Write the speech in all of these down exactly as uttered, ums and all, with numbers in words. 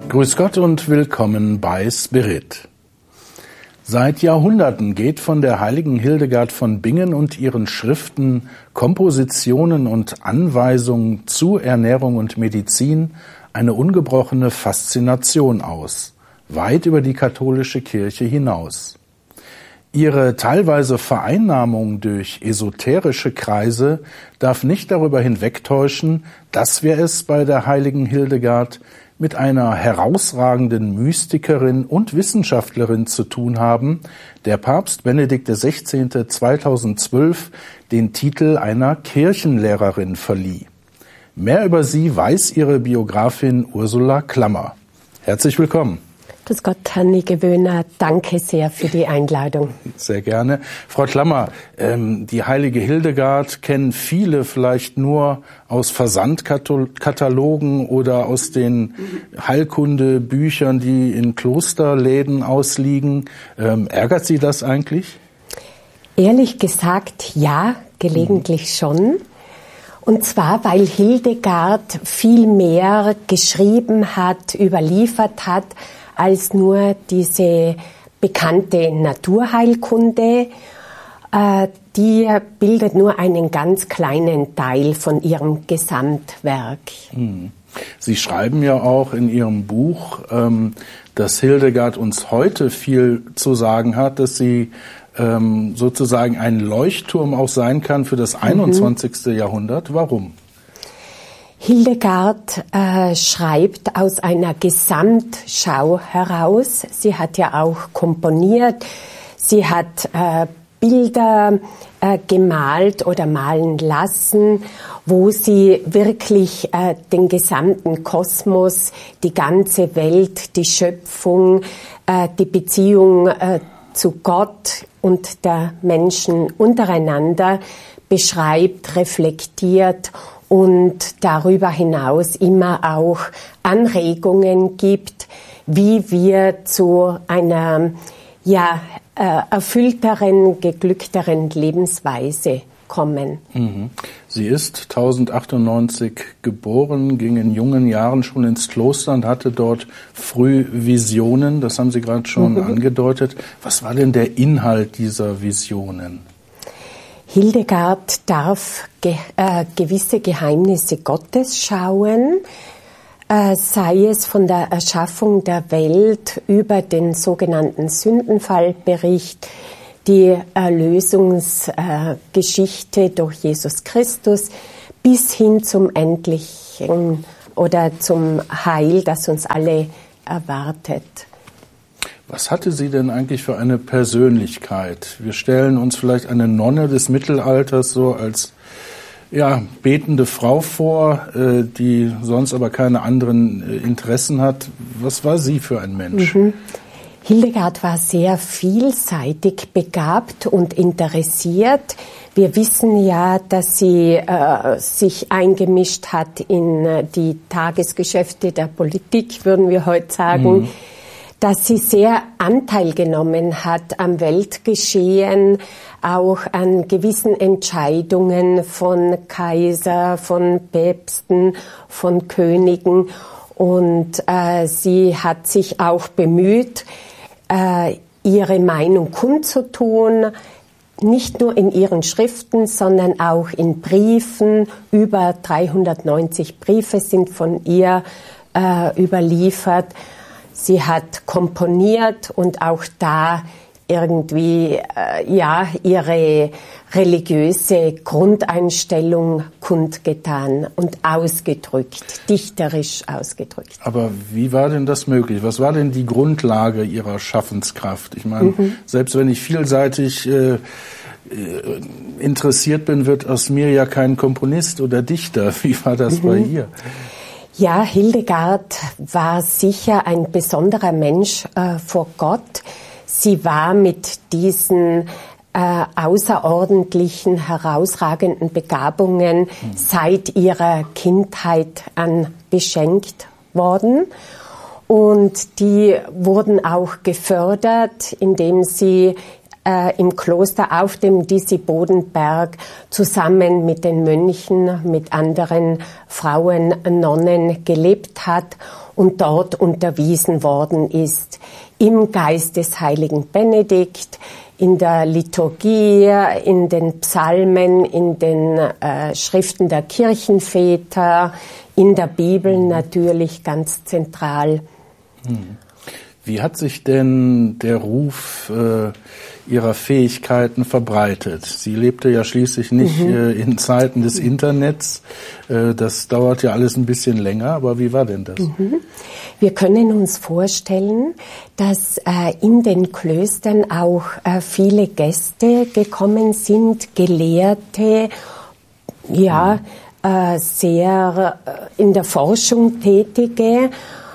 Grüß Gott und willkommen bei Spirit. Seit Jahrhunderten geht von der heiligen Hildegard von Bingen und ihren Schriften, Kompositionen und Anweisungen zu Ernährung und Medizin eine ungebrochene Faszination aus, weit über die katholische Kirche hinaus. Ihre teilweise Vereinnahmung durch esoterische Kreise darf nicht darüber hinwegtäuschen, dass wir es bei der heiligen Hildegard mit einer herausragenden Mystikerin und Wissenschaftlerin zu tun haben, der Papst Benedikt der Sechzehnte zweitausendzwölf den Titel einer Kirchenlehrerin verlieh. Mehr über sie weiß ihre Biografin Ursula Klammer. Herzlich willkommen. Grüß Gott, Herr Niegewöhner, danke sehr für die Einladung. Sehr gerne. Frau Klammer, ähm, die heilige Hildegard kennen viele vielleicht nur aus Versandkatalogen oder aus den Heilkundebüchern, die in Klosterläden ausliegen. Ähm, ärgert Sie das eigentlich? Ehrlich gesagt, ja, gelegentlich mhm. schon. Und zwar, weil Hildegard viel mehr geschrieben hat, überliefert hat, als nur diese bekannte Naturheilkunde. Äh, die bildet nur einen ganz kleinen Teil von ihrem Gesamtwerk. Sie schreiben ja auch in Ihrem Buch, ähm, dass Hildegard uns heute viel zu sagen hat, dass sie ähm, sozusagen ein Leuchtturm auch sein kann für das einundzwanzigste Mhm. Jahrhundert. Warum? Hildegard äh, schreibt aus einer Gesamtschau heraus. Sie hat ja auch komponiert. Sie hat äh, Bilder äh, gemalt oder malen lassen, wo sie wirklich äh, den gesamten Kosmos, die ganze Welt, die Schöpfung, äh, die Beziehung äh, zu Gott und der Menschen untereinander beschreibt, reflektiert und darüber hinaus immer auch Anregungen gibt, wie wir zu einer ja, äh, erfüllteren, geglückteren Lebensweise kommen. Mhm. Sie ist tausendachthundertachtundneunzig geboren, ging in jungen Jahren schon ins Kloster und hatte dort früh Visionen. Das haben Sie gerade schon mhm. angedeutet. Was war denn der Inhalt dieser Visionen? Hildegard darf ge äh, gewisse Geheimnisse Gottes schauen, äh, sei es von der Erschaffung der Welt über den sogenannten Sündenfallbericht, die Erlösungsgeschichte äh, durch Jesus Christus bis hin zum endlichen oder zum Heil, das uns alle erwartet. Was hatte sie denn eigentlich für eine Persönlichkeit? Wir stellen uns vielleicht eine Nonne des Mittelalters so als ja, betende Frau vor, äh, die sonst aber keine anderen äh, Interessen hat. Was war sie für ein Mensch? Mhm. Hildegard war sehr vielseitig begabt und interessiert. Wir wissen ja, dass sie äh, sich eingemischt hat in äh, die Tagesgeschäfte der Politik, würden wir heute sagen. Mhm. Dass sie sehr Anteil genommen hat am Weltgeschehen, auch an gewissen Entscheidungen von Kaiser, von Päpsten, von Königen. Und äh, sie hat sich auch bemüht, äh, ihre Meinung kundzutun, nicht nur in ihren Schriften, sondern auch in Briefen. Über dreihundertneunzig Briefe sind von ihr äh, überliefert. Sie hat komponiert und auch da irgendwie äh, ja ihre religiöse Grundeinstellung kundgetan und ausgedrückt, dichterisch ausgedrückt. Aber wie war denn das möglich? Was war denn die Grundlage ihrer Schaffenskraft? Ich meine, mhm. selbst wenn ich vielseitig äh, interessiert bin, wird aus mir ja kein Komponist oder Dichter. Wie war das mhm. bei ihr? Ja, Hildegard war sicher ein besonderer Mensch äh, vor Gott. Sie war mit diesen äh, außerordentlichen, herausragenden Begabungen mhm. seit ihrer Kindheit an beschenkt worden. Und die wurden auch gefördert, indem sie äh, im Kloster auf dem Disibodenberg zusammen mit den Mönchen, mit anderen Frauen, Nonnen gelebt hat und dort unterwiesen worden ist im Geist des heiligen Benedikt, in der Liturgie, in den Psalmen, in den äh, Schriften der Kirchenväter, in der Bibel natürlich ganz zentral. Wie hat sich denn der Ruf äh, ihrer Fähigkeiten verbreitet? Sie lebte ja schließlich nicht mhm. äh, in Zeiten des Internets. Äh, das dauert ja alles ein bisschen länger, aber wie war denn das? Mhm. Wir können uns vorstellen, dass äh, in den Klöstern auch äh, viele Gäste gekommen sind, Gelehrte, ja, mhm. äh, sehr äh, in der Forschung Tätige.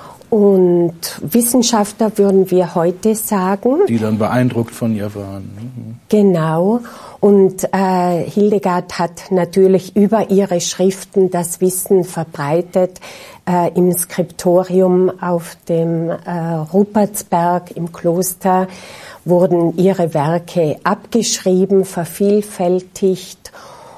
Und Wissenschaftler würden wir heute sagen. Die dann beeindruckt von ihr waren. Mhm. Genau. Und äh, Hildegard hat natürlich über ihre Schriften das Wissen verbreitet. Äh, im Skriptorium auf dem äh, Rupertsberg im Kloster wurden ihre Werke abgeschrieben, vervielfältigt.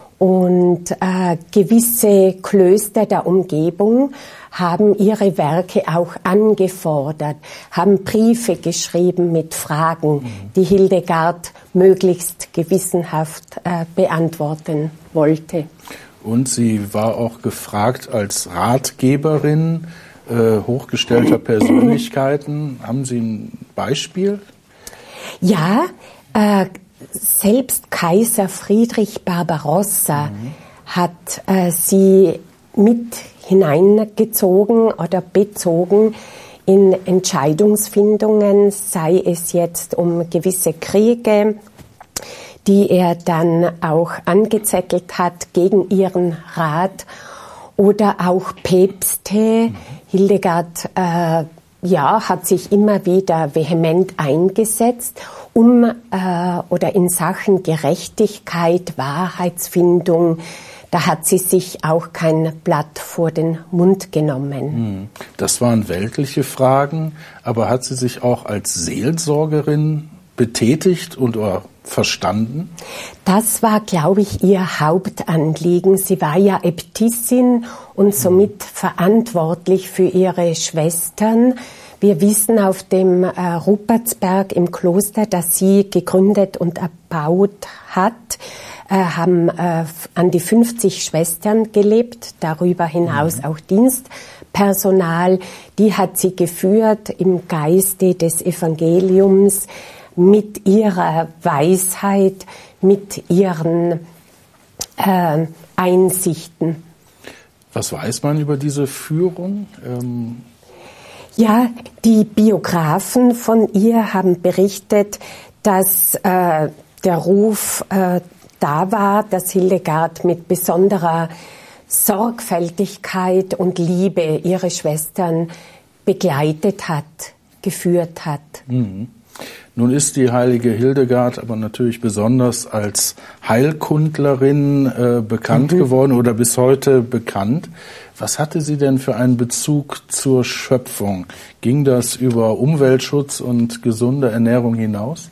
Und äh, gewisse Klöster der Umgebung haben ihre Werke auch angefordert, haben Briefe geschrieben mit Fragen, mhm. die Hildegard möglichst gewissenhaft äh, beantworten wollte. Und sie war auch gefragt als Ratgeberin äh, hochgestellter Persönlichkeiten. Haben Sie ein Beispiel? Ja, äh, selbst Kaiser Friedrich Barbarossa mhm. hat äh, sie mit hineingezogen oder bezogen in Entscheidungsfindungen, sei es jetzt um gewisse Kriege, die er dann auch angezettelt hat gegen ihren Rat, oder auch Päpste. Mhm. Hildegard äh, ja, hat sich immer wieder vehement eingesetzt, um äh, oder in Sachen Gerechtigkeit, Wahrheitsfindung. Da hat sie sich auch kein Blatt vor den Mund genommen. Das waren weltliche Fragen, aber hat sie sich auch als Seelsorgerin betätigt und oder verstanden? Das war, glaube ich, ihr Hauptanliegen. Sie war ja Äbtissin und somit mhm. verantwortlich für ihre Schwestern. Wir wissen auf dem äh, Rupertsberg im Kloster, das sie gegründet und erbaut hat, äh, haben äh, an die fünfzig Schwestern gelebt, darüber hinaus mhm. auch Dienstpersonal. Die hat sie geführt im Geiste des Evangeliums, mit ihrer Weisheit, mit ihren äh, Einsichten. Was weiß man über diese Führung? Ähm Ja, die Biografen von ihr haben berichtet, dass äh, der Ruf äh, da war, dass Hildegard mit besonderer Sorgfältigkeit und Liebe ihre Schwestern begleitet hat, geführt hat. Mhm. Nun ist die heilige Hildegard aber natürlich besonders als Heilkundlerin äh, bekannt mhm. geworden oder bis heute bekannt. Was hatte sie denn für einen Bezug zur Schöpfung? Ging das über Umweltschutz und gesunde Ernährung hinaus?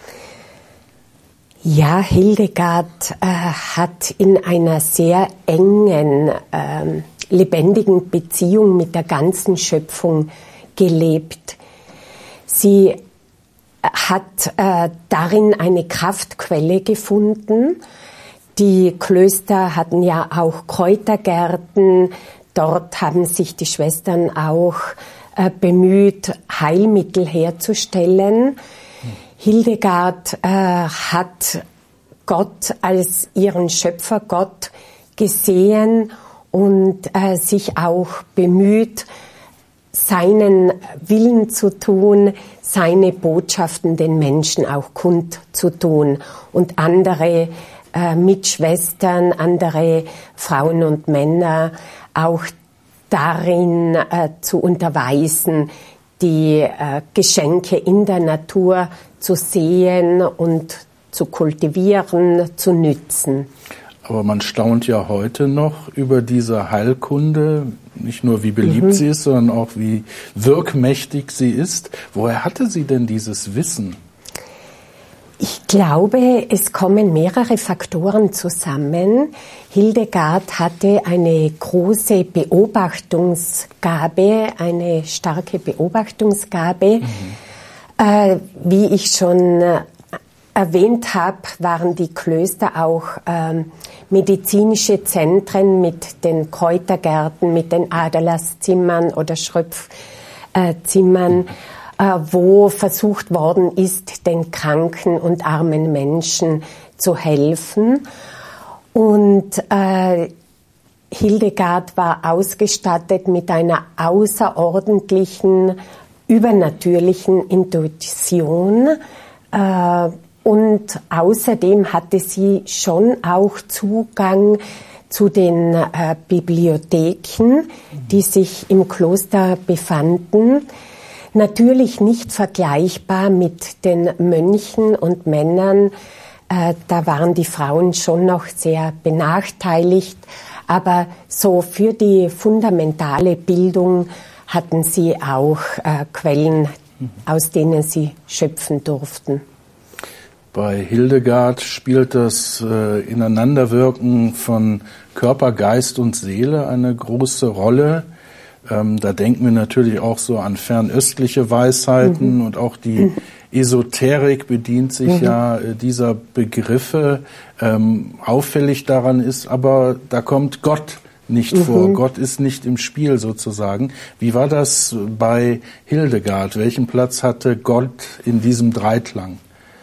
Ja, Hildegard äh, hat in einer sehr engen, äh, lebendigen Beziehung mit der ganzen Schöpfung gelebt. Sie hat äh, darin eine Kraftquelle gefunden. Die Klöster hatten ja auch Kräutergärten. Dort haben sich die Schwestern auch äh, bemüht, Heilmittel herzustellen. Hm. Hildegard äh, hat Gott als ihren Schöpfergott gesehen und äh, sich auch bemüht, seinen Willen zu tun, seine Botschaften den Menschen auch kundzutun und andere äh, Mitschwestern, andere Frauen und Männer auch darin äh, zu unterweisen, die äh, Geschenke in der Natur zu sehen und zu kultivieren, zu nützen. Aber man staunt ja heute noch über diese Heilkunde, nicht nur wie beliebt mhm. sie ist, sondern auch wie wirkmächtig sie ist. Woher hatte sie denn dieses Wissen? Ich glaube, es kommen mehrere Faktoren zusammen. Hildegard hatte eine große Beobachtungsgabe, eine starke Beobachtungsgabe. Mhm. Äh, wie ich schon äh, erwähnt habe, waren die Klöster auch äh, medizinische Zentren mit den Kräutergärten, mit den Aderlasszimmern oder Schröpfzimmern. Mhm. wo versucht worden ist, den kranken und armen Menschen zu helfen. Und äh, Hildegard war ausgestattet mit einer außerordentlichen, übernatürlichen Intuition. Äh, und außerdem hatte sie schon auch Zugang zu den äh, Bibliotheken, die sich im Kloster befanden. Natürlich nicht vergleichbar mit den Mönchen und Männern. Äh, da waren die Frauen schon noch sehr benachteiligt. Aber so für die fundamentale Bildung hatten sie auch äh, Quellen, aus denen sie schöpfen durften. Bei Hildegard spielt das äh, Ineinanderwirken von Körper, Geist und Seele eine große Rolle. Ähm, da denken wir natürlich auch so an fernöstliche Weisheiten mhm. und auch die Esoterik bedient sich mhm. ja äh, dieser Begriffe. Ähm, auffällig daran ist aber, da kommt Gott nicht mhm. vor. Gott ist nicht im Spiel sozusagen. Wie war das bei Hildegard? Welchen Platz hatte Gott in diesem Dreiklang?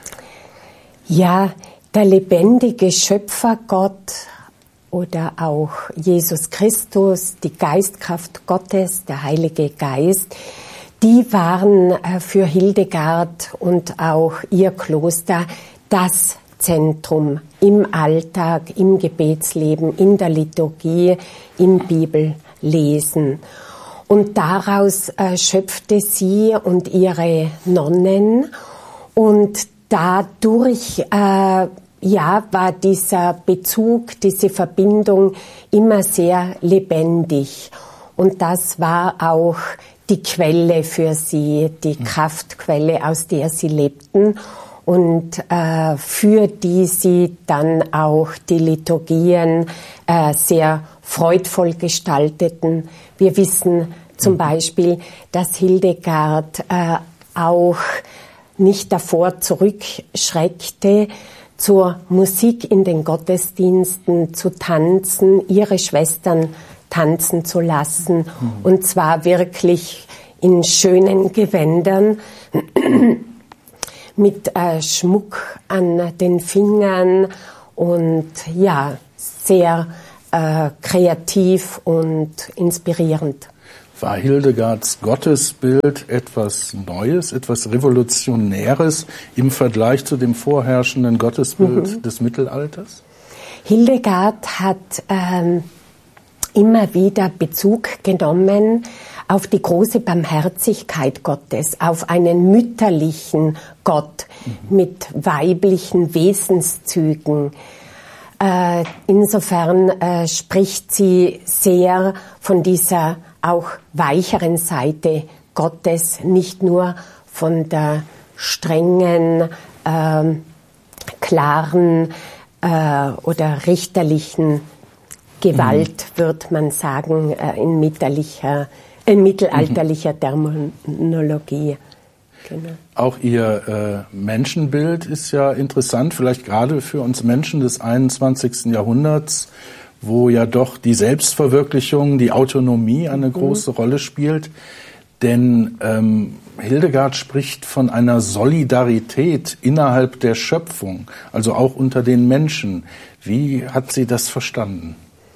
Ja, der lebendige Schöpfergott oder auch Jesus Christus, die Geistkraft Gottes, der Heilige Geist, die waren für Hildegard und auch ihr Kloster das Zentrum im Alltag, im Gebetsleben, in der Liturgie, im Bibellesen. Und daraus äh, schöpfte sie und ihre Nonnen, und dadurch äh, ja, war dieser Bezug, diese Verbindung immer sehr lebendig. Und das war auch die Quelle für sie, die Kraftquelle, aus der sie lebten und äh, für die sie dann auch die Liturgien äh, sehr freudvoll gestalteten. Wir wissen zum Beispiel, dass Hildegard äh, auch nicht davor zurückschreckte, zur Musik in den Gottesdiensten zu tanzen, ihre Schwestern tanzen zu lassen, mhm. und zwar wirklich in schönen Gewändern, mit äh, Schmuck an den Fingern und ja, sehr äh, kreativ und inspirierend. War Hildegards Gottesbild etwas Neues, etwas Revolutionäres im Vergleich zu dem vorherrschenden Gottesbild mhm. des Mittelalters? Hildegard hat ähm, immer wieder Bezug genommen auf die große Barmherzigkeit Gottes, auf einen mütterlichen Gott mhm. mit weiblichen Wesenszügen. Äh, insofern äh, spricht sie sehr von dieser auch weicheren Seite Gottes, nicht nur von der strengen, äh, klaren äh, oder richterlichen Gewalt, mhm. wird man sagen, äh, in, mittelalterlicher, in mittelalterlicher mhm. Terminologie. Genau. Auch Ihr äh, Menschenbild ist ja interessant, vielleicht gerade für uns Menschen des einundzwanzigsten Jahrhunderts, wo ja doch die Selbstverwirklichung, die Autonomie eine mhm. große Rolle spielt. Denn ähm, Hildegard spricht von einer Solidarität innerhalb der Schöpfung, also auch unter den Menschen. Wie hat sie das verstanden?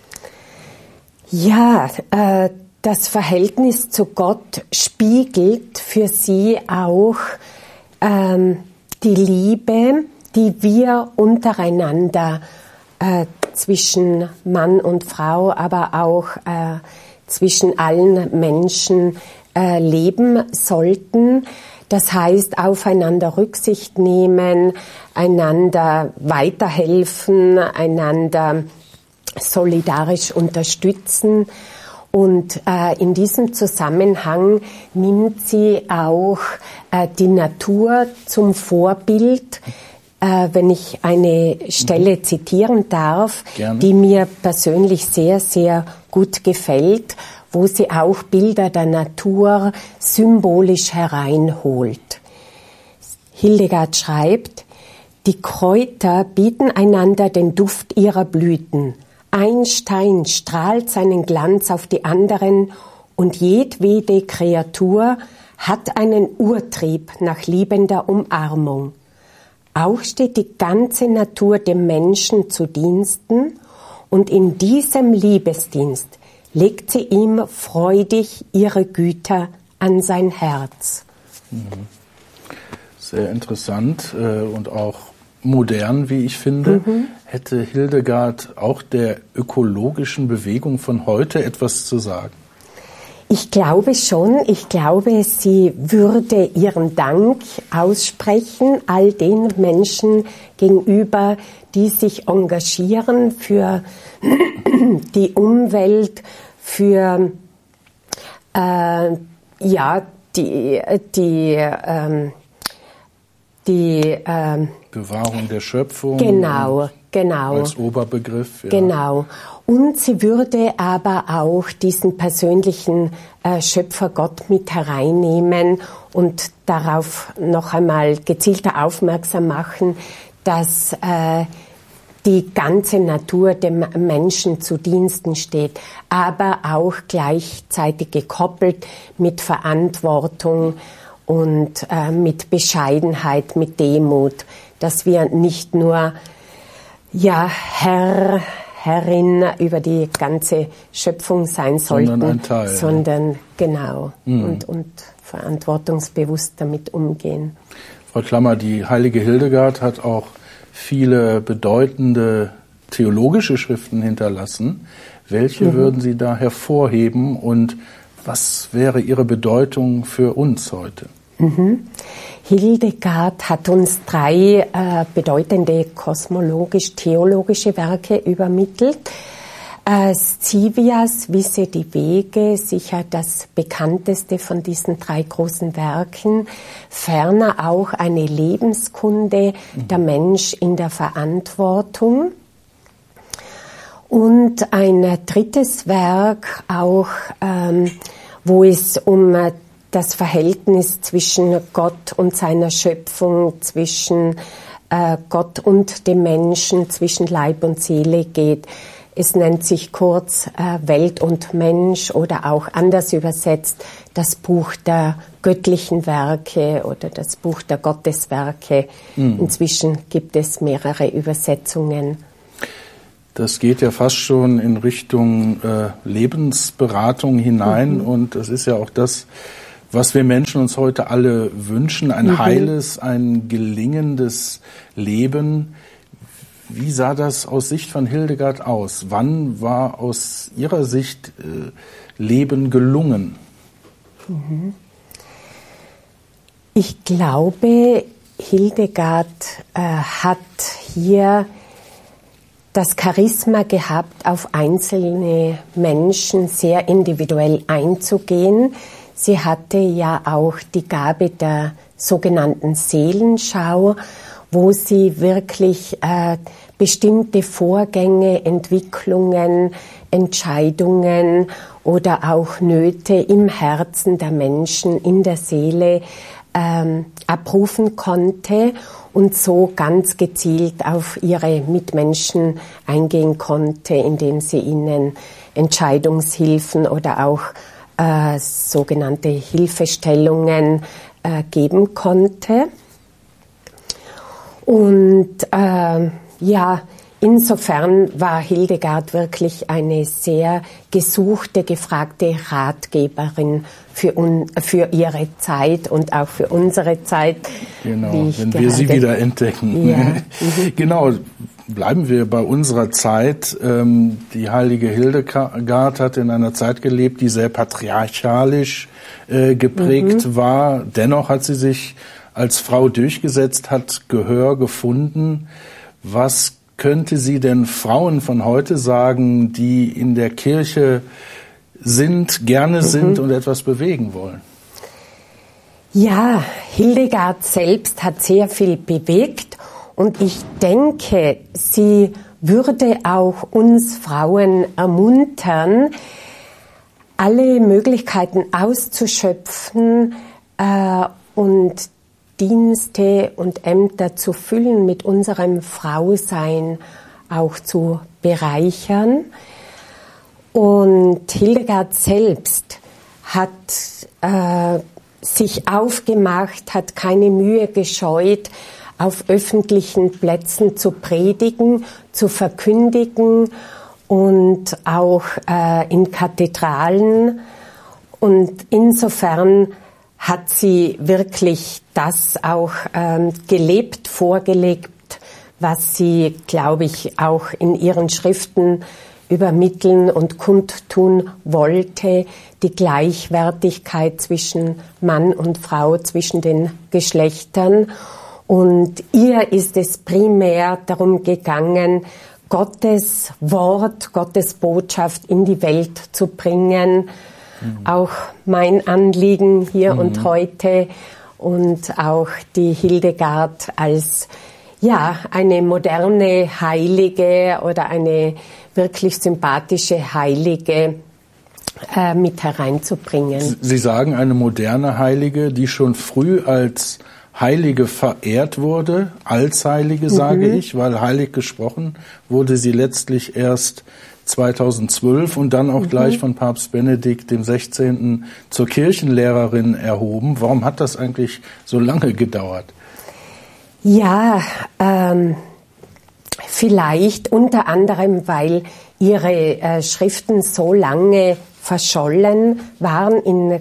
Ja, äh, das Verhältnis zu Gott spiegelt für sie auch ähm, die Liebe, die wir untereinander äh, zwischen Mann und Frau, aber auch äh, zwischen allen Menschen äh, leben sollten. Das heißt, aufeinander Rücksicht nehmen, einander weiterhelfen, einander solidarisch unterstützen. Und äh, in diesem Zusammenhang nimmt sie auch äh, die Natur zum Vorbild, äh, wenn ich eine Stelle mhm. zitieren darf, Gerne. Die mir persönlich sehr, sehr gut gefällt, wo sie auch Bilder der Natur symbolisch hereinholt. Hildegard schreibt, die Kräuter bieten einander den Duft ihrer Blüten. Ein Stein strahlt seinen Glanz auf die anderen und jedwede Kreatur hat einen Urtrieb nach liebender Umarmung. Auch steht die ganze Natur dem Menschen zu Diensten und in diesem Liebesdienst legt sie ihm freudig ihre Güter an sein Herz. Sehr interessant und auch modern, wie ich finde. Mhm. Hätte Hildegard auch der ökologischen Bewegung von heute etwas zu sagen? Ich glaube schon. Ich glaube, sie würde ihren Dank aussprechen all den Menschen gegenüber, die sich engagieren für die Umwelt, für äh, ja die die ähm, die ähm, Bewahrung der Schöpfung. Genau, genau. Als Oberbegriff. Ja. Genau. Und sie würde aber auch diesen persönlichen äh, Schöpfergott mit hereinnehmen und darauf noch einmal gezielter aufmerksam machen, dass äh, die ganze Natur dem Menschen zu Diensten steht, aber auch gleichzeitig gekoppelt mit Verantwortung und äh, mit Bescheidenheit, mit Demut, dass wir nicht nur ja Herr, Herrin über die ganze Schöpfung sein sollten, sondern ein Teil, sondern genau mhm. und, und verantwortungsbewusst damit umgehen. Frau Klammer, die heilige Hildegard hat auch viele bedeutende theologische Schriften hinterlassen. Welche mhm. würden Sie da hervorheben und was wäre Ihre Bedeutung für uns heute? Mhm. Hildegard hat uns drei äh, bedeutende kosmologisch-theologische Werke übermittelt. Äh, Scivias Wisse die Wege, sicher das bekannteste von diesen drei großen Werken. Ferner auch eine Lebenskunde, mhm. der Mensch in der Verantwortung. Und ein drittes Werk auch, ähm, wo es um äh, das Verhältnis zwischen Gott und seiner Schöpfung, zwischen äh, Gott und dem Menschen, zwischen Leib und Seele geht. Es nennt sich kurz äh, Welt und Mensch oder auch anders übersetzt das Buch der göttlichen Werke oder das Buch der Gotteswerke. Mhm. Inzwischen gibt es mehrere Übersetzungen. Das geht ja fast schon in Richtung äh, Lebensberatung hinein mhm. und das ist ja auch das, was wir Menschen uns heute alle wünschen, ein mhm. heiles, ein gelingendes Leben. Wie sah das aus Sicht von Hildegard aus? Wann war aus Ihrer Sicht äh, Leben gelungen? Mhm. Ich glaube, Hildegard äh, hat hier das Charisma gehabt, auf einzelne Menschen sehr individuell einzugehen. Sie hatte ja auch die Gabe der sogenannten Seelenschau, wo sie wirklich äh, bestimmte Vorgänge, Entwicklungen, Entscheidungen oder auch Nöte im Herzen der Menschen, in der Seele ähm, abrufen konnte und so ganz gezielt auf ihre Mitmenschen eingehen konnte, indem sie ihnen Entscheidungshilfen oder auch äh, sogenannte Hilfestellungen äh, geben konnte. Und äh, ja, insofern war Hildegard wirklich eine sehr gesuchte, gefragte Ratgeberin für, un, für ihre Zeit und auch für unsere Zeit. Genau, wenn wir sie wieder entdecken. Ja. Mhm. Genau, bleiben wir bei unserer Zeit. Die heilige Hildegard hat in einer Zeit gelebt, die sehr patriarchalisch geprägt mhm. war. Dennoch hat sie sich als Frau durchgesetzt, hat Gehör gefunden. Was könnte sie denn Frauen von heute sagen, die in der Kirche sind, gerne mhm. sind und etwas bewegen wollen? Ja, Hildegard selbst hat sehr viel bewegt Und ich denke, sie würde auch uns Frauen ermuntern, alle Möglichkeiten auszuschöpfen äh, und Dienste und Ämter zu füllen, mit unserem Frausein auch zu bereichern. Und Hildegard selbst hat äh, sich aufgemacht, hat keine Mühe gescheut, auf öffentlichen Plätzen zu predigen, zu verkündigen und auch äh, in Kathedralen. Und insofern hat sie wirklich das auch ähm, gelebt, vorgelebt, was sie, glaube ich, auch in ihren Schriften übermitteln und kundtun wollte, die Gleichwertigkeit zwischen Mann und Frau, zwischen den Geschlechtern. Und ihr ist es primär darum gegangen, Gottes Wort, Gottes Botschaft in die Welt zu bringen. Mhm. Auch mein Anliegen hier mhm. und heute und auch die Hildegard als ja eine moderne Heilige oder eine wirklich sympathische Heilige äh, mit hereinzubringen. Sie sagen eine moderne Heilige, die schon früh als Heilige verehrt wurde, als Heilige sage mhm. ich, weil heilig gesprochen wurde sie letztlich erst zweitausendzwölf und dann auch mhm. gleich von Papst Benedikt dem Sechzehnten zur Kirchenlehrerin erhoben. Warum hat das eigentlich so lange gedauert? Ja, ähm, vielleicht unter anderem, weil ihre äh, Schriften so lange verschollen waren in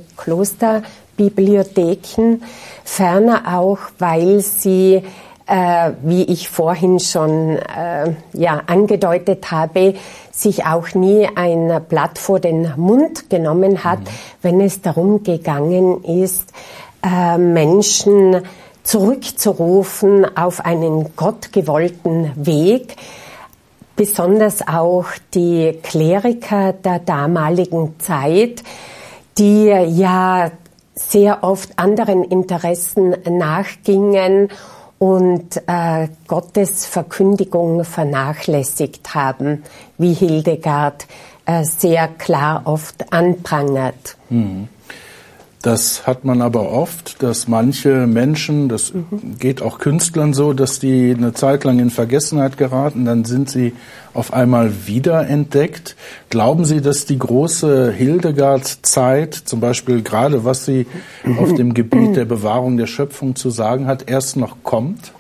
Klosterbibliotheken, ferner auch, weil sie, äh, wie ich vorhin schon äh, ja, angedeutet habe, sich auch nie ein Blatt vor den Mund genommen hat, mhm. wenn es darum gegangen ist, äh, Menschen zurückzurufen auf einen gottgewollten Weg. Besonders auch die Kleriker der damaligen Zeit, die ja sehr oft anderen Interessen nachgingen und äh, Gottes Verkündigung vernachlässigt haben, wie Hildegard äh, sehr klar oft anprangert. Mhm. Das hat man aber oft, dass manche Menschen, das mhm. geht auch Künstlern so, dass die eine Zeit lang in Vergessenheit geraten, dann sind sie auf einmal wiederentdeckt. Glauben Sie, dass die große Hildegard-Zeit, zum Beispiel gerade was sie auf dem Gebiet der Bewahrung der Schöpfung zu sagen hat, erst noch kommt?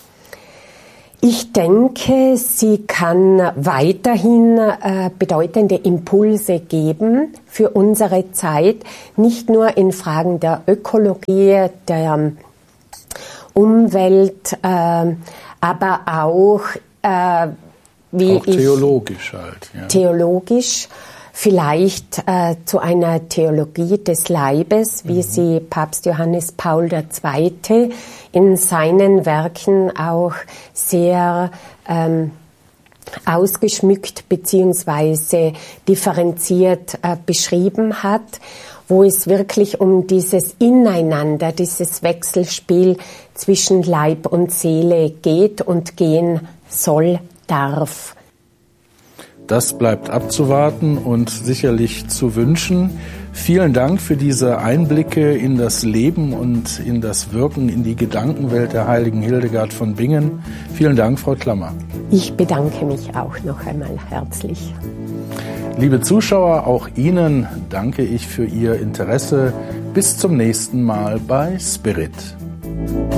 Ich denke, sie kann weiterhin äh, bedeutende Impulse geben für unsere Zeit, nicht nur in Fragen der Ökologie, der Umwelt, äh, aber auch, äh, wie auch theologisch ich, halt. Ja. Theologisch, vielleicht äh, zu einer Theologie des Leibes, wie mhm. sie Papst Johannes Paul der Zweite in seinen Werken auch sehr ähm, ausgeschmückt beziehungsweise differenziert äh, beschrieben hat, wo es wirklich um dieses Ineinander, dieses Wechselspiel zwischen Leib und Seele geht und gehen soll, darf. Das bleibt abzuwarten und sicherlich zu wünschen. Vielen Dank für diese Einblicke in das Leben und in das Wirken, in die Gedankenwelt der heiligen Hildegard von Bingen. Vielen Dank, Frau Klammer. Ich bedanke mich auch noch einmal herzlich. Liebe Zuschauer, auch Ihnen danke ich für Ihr Interesse. Bis zum nächsten Mal bei Spirit.